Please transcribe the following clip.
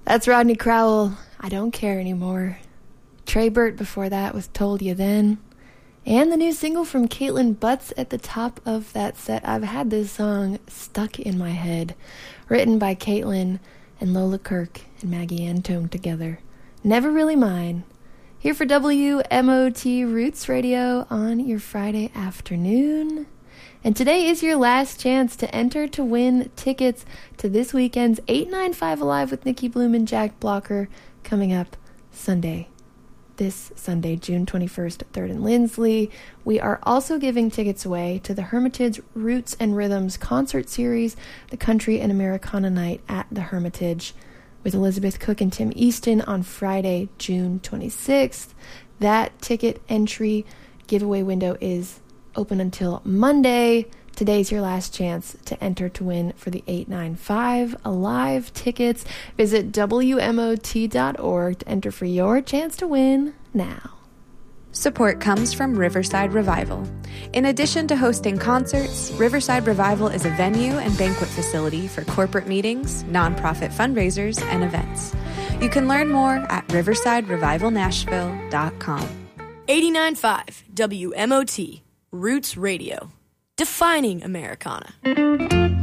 That's Rodney Crowell, I Don't Care Anymore. Trey Burt before that with Told You Then. And the new single from Caitlin Butts at the top of that set. I've had this song stuck in my head. Written by Caitlin and Lola Kirk and Maggie Antone together. Never Really Mine. Here for WMOT Roots Radio on your Friday afternoon. And today is your last chance to enter to win tickets to this weekend's 895 Alive with Nikki Bloom and Jack Blocker coming up Sunday. This Sunday, June 21st at 3rd and Lindsley. We are also giving tickets away to the Hermitage Roots and Rhythms concert series, the Country and Americana Night at the Hermitage, with Elizabeth Cook and Tim Easton on Friday, June 26th. That ticket entry giveaway window is open until Monday. Today's your last chance to enter to win for the 895 Alive tickets. Visit WMOT.org to enter for your chance to win now. Support comes from Riverside Revival. In addition to hosting concerts, Riverside Revival is a venue and banquet facility for corporate meetings, nonprofit fundraisers, and events. You can learn more at riversiderevivalnashville.com. 89.5 WMOT Roots Radio, defining Americana.